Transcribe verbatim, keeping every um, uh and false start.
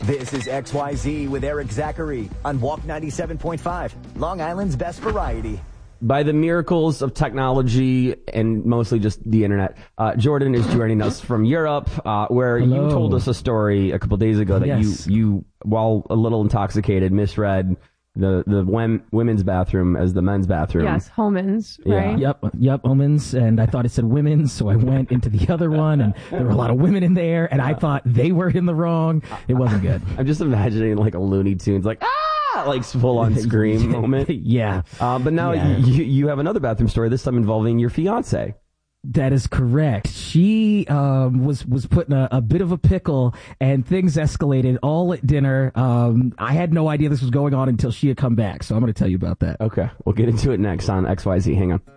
This is X Y Z with Eric Zachary on Walk ninety-seven point five, Long Island's best variety. By the miracles of technology and mostly just the internet, uh, Jordan is joining us from Europe, uh, where Hello. you told us a story a couple days ago that Yes. you, you, while a little intoxicated, misread the the wem- women's bathroom as the men's bathroom. Yes, Homans, Yeah. right? Yep, yep, omens, and I thought it said women's, so I went into the other one, and there were a lot of women in there, and I thought they were in the wrong. It wasn't good. I'm just imagining like a Looney Tunes, like ah, like full on scream moment. Yeah. Uh, but now Yeah. you you have another bathroom story. This time involving your fiance. That is correct. She um, was was put in a, a bit of a pickle, and things escalated all at dinner. Um, I had no idea this was going on until she had come back, so I'm going to tell you about that. Okay, we'll get into it next on X Y Z. Hang on.